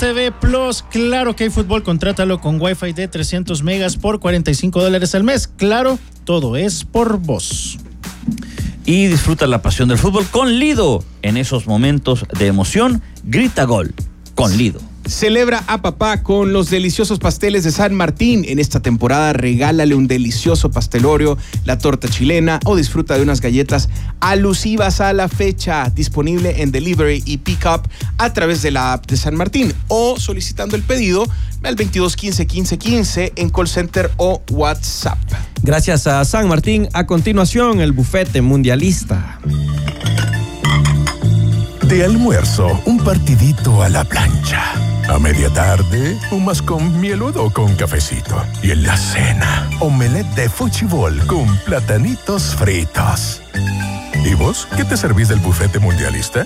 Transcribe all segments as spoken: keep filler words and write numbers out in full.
T V Plus, Claro que hay fútbol, contrátalo con Wi-Fi de trescientos megas por cuarenta y cinco dólares al mes. Claro, todo es por vos. Y disfruta la pasión del fútbol con Lido. En esos momentos de emoción, grita gol con Lido. Celebra a papá con los deliciosos pasteles de San Martín. En esta temporada regálale un delicioso pastelorio, la torta chilena o disfruta de unas galletas alusivas a la fecha. Disponible en delivery y pick-up a través de la app de San Martín o solicitando el pedido al veintidós quince quince quince en call center o WhatsApp. Gracias a San Martín. A continuación, el bufete mundialista. De almuerzo, un partidito a la plancha. A media tarde, un más con mieludo con cafecito. Y en la cena, omelette de fuchibol con platanitos fritos. ¿Y vos qué te servís del bufete mundialista?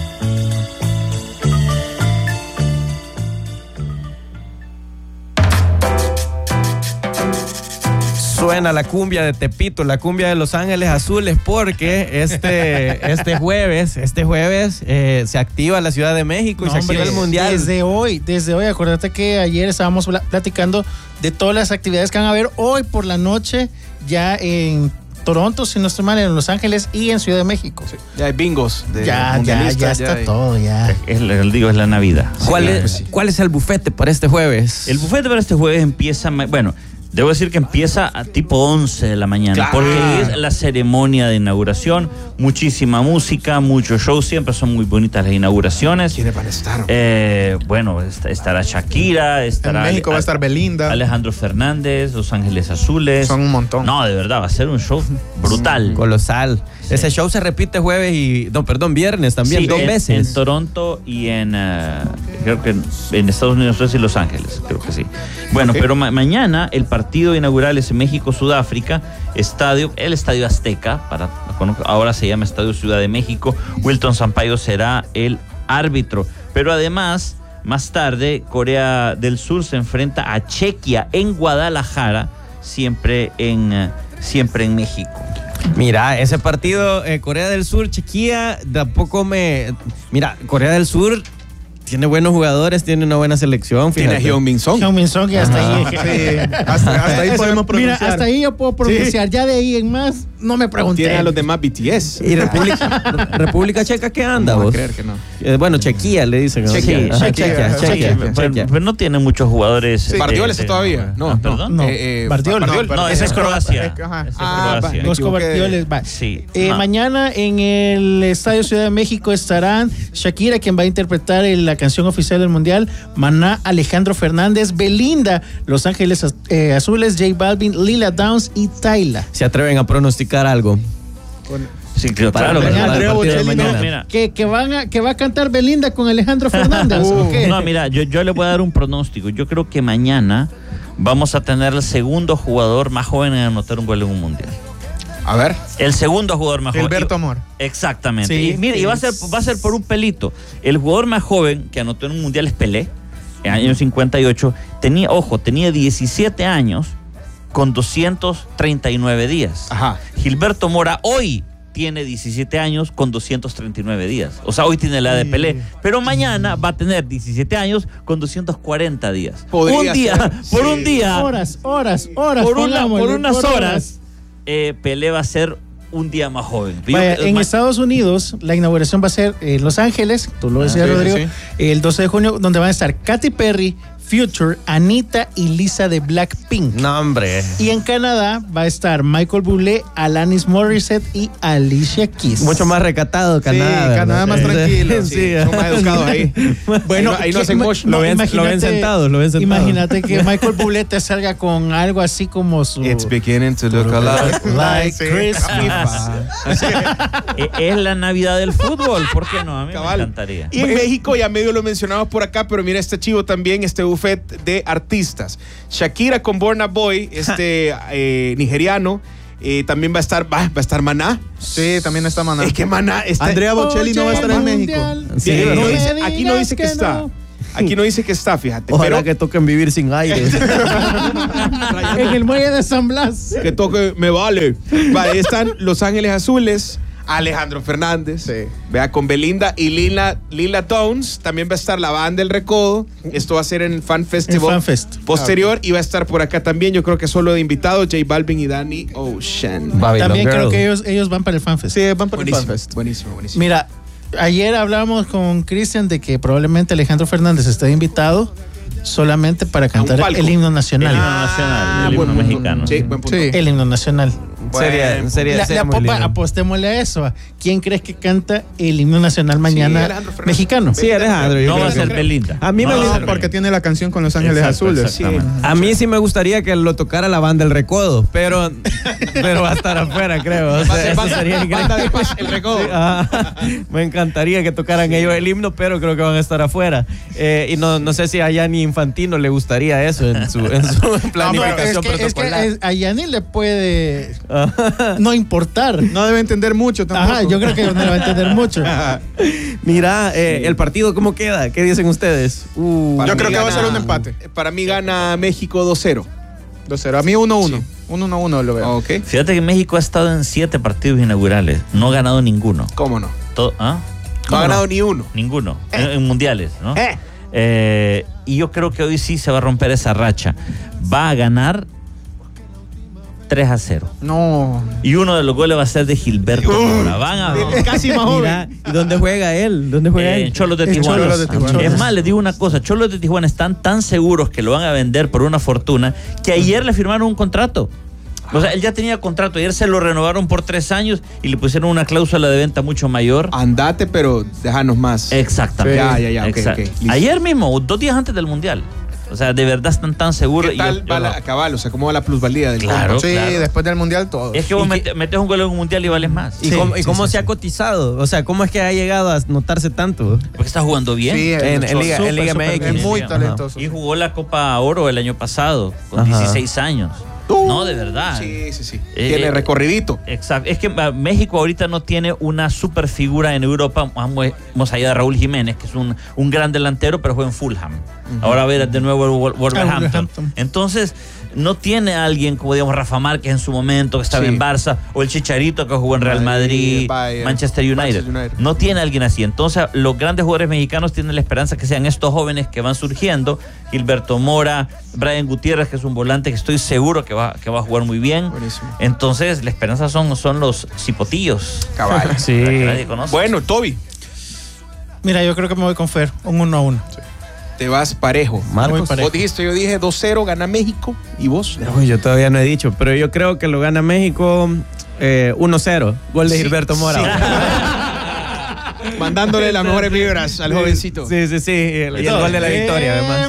Suena la cumbia de Tepito, la cumbia de Los Ángeles Azules, porque este, este jueves, este jueves eh, se activa la Ciudad de México y no, se activa hombre, el Mundial. Desde hoy, desde hoy, acuérdate que ayer estábamos platicando de todas las actividades que van a haber hoy por la noche ya en Toronto, si no estoy mal, en Los Ángeles y en Ciudad de México. Sí. Ya hay bingos de ya, ya, ya está ya hay... todo, ya. Es, es, digo, es la Navidad. ¿Cuál, sí, es, sí. ¿Cuál es el bufete para este jueves? El bufete para este jueves empieza, bueno... Debo decir que empieza a tipo once de la mañana, claro, porque es la ceremonia de inauguración, muchísima música, mucho show, siempre son muy bonitas las inauguraciones. ¿Quiénes van a estar? Eh, bueno, estará Shakira, estará... En México va a estar Belinda. Alejandro Fernández, Los Ángeles Azules. Son un montón. No, de verdad, va a ser un show brutal. Colosal. Sí. Ese show se repite jueves y... No, perdón, viernes también, sí, dos en, veces. En Toronto y en... Uh, creo que en, en Estados Unidos y Los Ángeles, creo que sí. Bueno, okay. pero ma mañana el partido inaugural es en México-Sudáfrica, estadio, el Estadio Azteca, para, ahora se llama Estadio Ciudad de México. Wilton Sampaio será el árbitro. Pero además, más tarde, Corea del Sur se enfrenta a Chequia en Guadalajara, siempre en, uh, siempre en México. Mira, ese partido, eh, Corea del Sur, Chequia, tampoco me... Mira, Corea del Sur tiene buenos jugadores, tiene una buena selección. Tiene a Heung-min Son. Heung-min Son, que hasta ahí... Sí, hasta, hasta ahí podemos pronunciar. Mira, hasta ahí yo puedo pronunciar. Sí. Ya de ahí en más, no me pregunté. Tiene a los demás B T S. ¿Y República, República Checa qué anda, no vos? a creer que no. Eh, bueno, Chequia le dicen. Chequia, sí, Chequia, Chequia, Chequia, pero, Chequia. pero no tiene muchos jugadores. Sí. Bardioles está todavía. No, ah, perdón. No, eh, eh, Bardioles. Bardioles. No, ese es Croacia. Ah, Bosco Bardioles. Sí. Eh, no. Mañana en el Estadio Ciudad de México estarán Shakira, quien va a interpretar la canción oficial del Mundial, Maná, Alejandro Fernández, Belinda, Los Ángeles eh, Azules, J Balvin, Lila Downs y Tyla. ¿Se atreven a pronosticar algo? Con... Sí, claro, claro, que mañana, mañana, mañana, mañana. Mira. Que, que, van a, que va a cantar Belinda con Alejandro Fernández. uh, no, mira, yo, yo le voy a dar un pronóstico. Yo creo que mañana vamos a tener el segundo jugador más joven en anotar un gol en un mundial. A ver. El segundo jugador más joven. Gilberto Amor. Exactamente. Sí, y mire, sí. y va a ser, va a ser por un pelito. El jugador más joven que anotó en un mundial es Pelé, en el año cincuenta y ocho. Tenía, ojo, tenía diecisiete años con doscientos treinta y nueve días. Ajá. Gilberto Mora hoy tiene diecisiete años con doscientos treinta y nueve días. O sea, hoy tiene la edad de Pelé. Pero mañana va a tener diecisiete años con doscientos cuarenta días. Podría un día, ser. por Sí. un día. Horas, horas, horas. Por, una, por unas por horas, eh, Pelé va a ser un día más joven. Vaya, Yo, en más... Estados Unidos, la inauguración va a ser en Los Ángeles, tú lo decías, ah, sí, Rodrigo, sí, sí. el doce de junio, donde van a estar Katy Perry, Future, Anita y Lisa de Blackpink. No, hombre. Y en Canadá va a estar Michael Bublé, Alanis Morissette y Alicia Keys. Mucho más recatado Canadá. Sí, Canadá más tranquilo. Sí, sí, son más educados ahí. Bueno, ahí no, ahí no hacen mosh. Lo ven, lo ven sentados, lo ven sentados. Imagínate que Michael Bublé te salga con algo así como su... It's beginning to look a lot like sí. Christmas. Es la Navidad del fútbol, ¿por qué no? A mí Cabal. me encantaría. Y en México, ya medio lo mencionamos por acá, pero mira este chivo también, este buffet de artistas. Shakira con Burna Boy, este eh, nigeriano. Eh, también va a estar, va, va a estar Maná. Sí, también está Maná. Es que Maná está. Andrea Bocelli no va a estar en México. Sí, Bien, no no me dice, aquí no dice que, que está. No. Aquí no dice que está, fíjate. Ojalá pero que toquen Vivir sin aire. En el muelle de San Blas. Que toque, me vale. Vale, están Los Ángeles Azules, Alejandro Fernández. Sí. Vea, con Belinda y Lila, Lila Tones. También va a estar la banda El Recodo. Esto va a ser en el Fan Festival Fan Fest. posterior. Y va a estar por acá también, yo creo que solo de invitados, J Balvin y Danny Ocean. Babylon También creo Girl. que ellos, ellos van para el FanFest. Sí, van para el Buenísimo, FanFest. buenísimo, buenísimo. Mira, ayer hablábamos con Cristian de que probablemente Alejandro Fernández esté invitado solamente para cantar palco. el himno El nacional. himno Ah, nacional, el himno buen punto. mexicano. Sí, buen punto. Sí. El himno nacional. Sería, Bueno, sería, La- sería la muy popa, lindo. apostémosle a eso. ¿Quién crees que canta el himno nacional mañana Alejandro Fernández. mexicano? Sí, Alejandro. yo No creo va a que- ser Belinda. A mí No me va a gusta ser Porque Belinda. tiene la canción con Los Ángeles Exacto, Azules. exactamente. A mí sí me gustaría que lo tocara la banda El Recodo, pero, pero va a estar afuera, creo. O sea, eso sería Banda de increíble. paz, El Recodo. Sí, ajá. Me encantaría que tocaran ellos el himno, pero creo que van a estar afuera. Eh, y no, no sé si a Gianni Infantino le gustaría eso en su, en su No, pero planificación es que, es que protocolar. es- a Yanni le puede no importar. No debe entender mucho tampoco. Ajá, yo creo que no le va a entender mucho. Mira, eh, el partido, ¿cómo queda? ¿Qué dicen ustedes? Uh, Para Yo mí creo que va a gana- ser un empate. Para mí gana México dos cero. dos cero. A mí uno uno. uno uno uno lo veo. Ok. Fíjate que México ha estado en siete partidos inaugurales. No ha ganado ninguno. ¿Cómo no? Todo- ¿ah? No ha ganado ni uno. Ninguno. En, en mundiales, ¿no? Eh. Eh, y yo creo que hoy sí se va a romper esa racha. Va a ganar tres a cero. No. Y uno de los goles va a ser de Gilberto Mora. Van a Casi más Mira, ¿y dónde juega él? ¿Dónde juega Eh, él? Cholos de En Tijuana. Cholos de Tijuana. Es más, les digo una cosa, Cholos de Tijuana están tan seguros que lo van a vender por una fortuna que ayer le firmaron un contrato. O sea, él ya tenía contrato, ayer se lo renovaron por tres años y le pusieron una cláusula de venta mucho mayor. Andate, pero déjanos más. Exactamente. Ya, ya, ya, ok, Exacto. ok, listo. Ayer mismo, dos días antes del Mundial. O sea, de verdad están tan seguros. ¿Qué y yo- tal yo va no- la cabal? O sea, ¿cómo va la plusvalía del Claro. compa? Sí, claro. después del Mundial todo. Es que vos ¿Y mete- qué- metes un gol en un Mundial y vales más. ¿Y Sí, cómo, y sí, cómo sí, se sí. ha cotizado? O sea, ¿cómo es que ha llegado a notarse tanto? Porque está jugando bien. Sí, En, en Liga, en súper, Liga súper M X. es muy Ajá. talentoso. Y jugó la Copa Oro el año pasado, con Ajá. dieciséis años. Uh, No, de verdad. Sí, sí, sí. Eh, Tiene recorridito. Exacto. Es que ah, México ahorita no tiene una super figura en Europa, vamos más allá de Raúl Jiménez, que es un, un gran delantero, pero juega en Fulham. Ahora va a ver de nuevo el Wol- Wolverhampton. Wolverhampton. Entonces, no tiene a alguien como, digamos, Rafa Márquez en su momento, que estaba Sí. en Barça, o el Chicharito, que jugó en Real Madrid, Madrid, Bayern, Manchester United. Manchester United. No tiene a alguien así. Entonces, los grandes jugadores mexicanos tienen la esperanza que sean estos jóvenes que van surgiendo. Gilberto Mora, Brian Gutiérrez, que es un volante que estoy seguro que va, que va a jugar muy bien. Buenísimo. Entonces, la esperanza son, son los cipotillos. Cabal. Sí. Que nadie conoce. Bueno, Toby, Mira, yo creo que me voy con Fer, un uno a uno. te vas parejo. Marcos. Muy parejo. Vos dijiste, yo dije dos cero, gana México. ¿Y vos? Uy, yo todavía no he dicho, pero yo creo que lo gana México eh, uno cero. Gol de Sí, Gilberto Mora. Mandándole las mejores vibras al jovencito. Sí, sí, sí. Y el, y el gol de la victoria, además.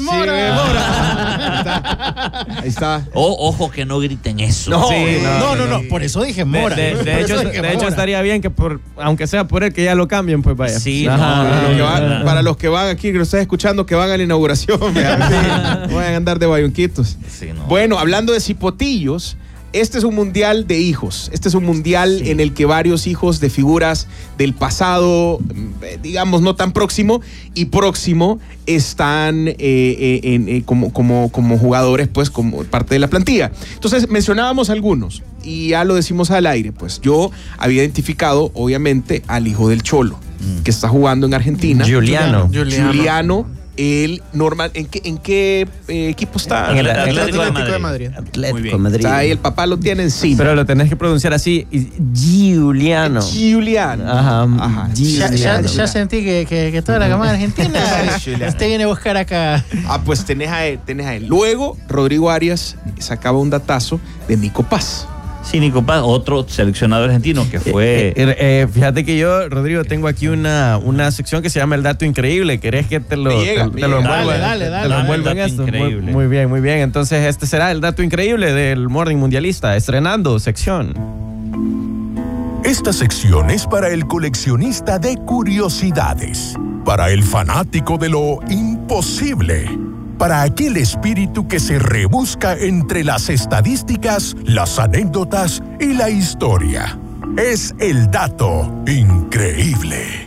Ahí está. O- ojo que no griten eso. No, Sí, No, no, no, por eso dije De, Mora. de- de Por hecho, eso dije de hecho Mora. estaría bien que, por, aunque sea por él, que ya lo cambien, pues vaya. Sí, Ajá. no, Para los, que van, Ah. para los que van aquí, que lo estás escuchando, que van a la inauguración. vea, sí, no vayan a andar de bayunquitos. Sí, no. Bueno, hablando de cipotillos, este es un mundial de hijos. Este es un mundial en el que varios hijos de figuras del pasado, eh, digamos, no tan próximo y próximo, están eh, eh, en, eh, como, como, como jugadores, pues, como parte de la plantilla. Entonces, mencionábamos algunos y ya lo decimos al aire. Pues yo había identificado, obviamente, al hijo del Cholo, que está jugando en Argentina. Giuliano. Giuliano. Juliano, el normal. ¿En qué, en qué eh, equipo está? En el Atlético de Atlético de Madrid. Madrid. Atlético Muy bien. Madrid. Está ahí, el papá lo tiene encima. Pero lo tenés que pronunciar así. y- Giuliano. Juliano. Ajá. Ajá. Ya, ya- Giuliano. ya sentí que, que, que toda la gama argentina este viene a buscar acá. Ah, pues tenés a él, tenés a él. Luego, Rodrigo Arias sacaba un datazo de Nico Paz. Sí, Nico Paz, otro seleccionado argentino que fue. Eh, eh, eh, fíjate que yo, Rodrigo, tengo aquí una, una sección que se llama El Dato Increíble. ¿Querés que te lo, Me llega, te, me te lo llega. envuelva? Dale, dale, te- dale. Te lo Dame envuelvo el en dato esto. Muy, increíble. muy bien, muy bien. Entonces, este será el Dato Increíble del Morning Mundialista, estrenando sección. Esta sección es para el coleccionista de curiosidades, para el fanático de lo imposible, para aquel espíritu que se rebusca entre las estadísticas, las anécdotas y la historia. Es el dato increíble.